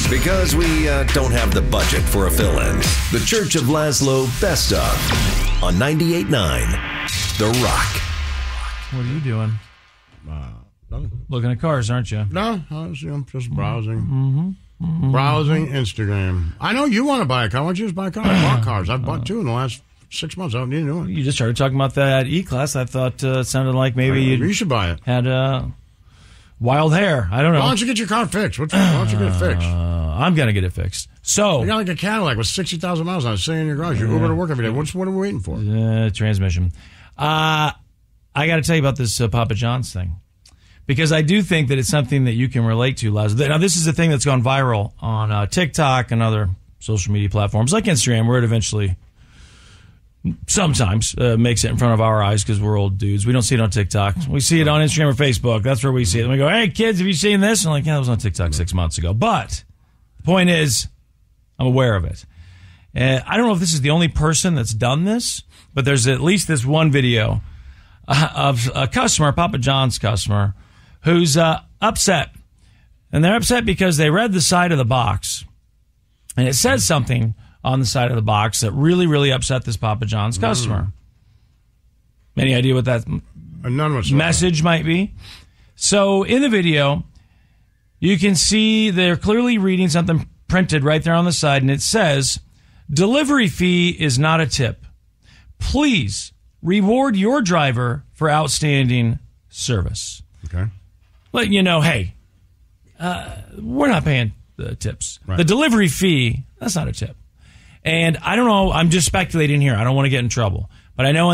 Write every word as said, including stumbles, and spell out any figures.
Because we uh, don't have the budget for a fill-in. The Church of Laszlo Best Of on ninety-eight point nine The Rock. What are you doing? Uh, nothing. Looking at cars, aren't you? No, I was you know, just browsing. Mm-hmm. Mm-hmm. Browsing Instagram. I know you want to buy a car. Why don't you just buy a car? I bought cars. I've bought two in the last six months. I don't need to do it. You just started talking about that E-Class. I thought uh, it sounded like maybe you you should buy it. Had uh, wild hair. I don't know. Why don't you get your car fixed? What's, why don't you get it fixed? Uh, I'm going to get it fixed. So you got like a Cadillac with sixty thousand miles on it sitting in your garage. You're uh, Uber to work every day. What's, what are we waiting for? Uh, transmission. Uh, I got to tell you about this uh, Papa John's thing. Because I do think that it's something that you can relate to, Laszlo. Now, this is a thing that's gone viral on uh, TikTok and other social media platforms like Instagram, where it eventually sometimes uh, makes it in front of our eyes because we're old dudes. We don't see it on TikTok. We see it on Instagram or Facebook. That's where we see it. And we go, hey, kids, have you seen this? And I'm like, yeah, it was on TikTok six months ago. But the point is, I'm aware of it. And I don't know if this is the only person that's done this, but there's at least this one video uh, of a customer, Papa John's customer, who's uh, upset. And they're upset because they read the side of the box. And it says something on the side of the box that really, really upset this Papa John's customer. Mm. Any idea what that None message might be? So in the video, you can see they're clearly reading something printed right there on the side. And it says, delivery fee is not a tip. Please reward your driver for outstanding service. Okay. Let you know, hey, uh, we're not paying the tips. Right. The delivery fee, that's not a tip. And I don't know, I'm just speculating here. I don't want to get in trouble. But I know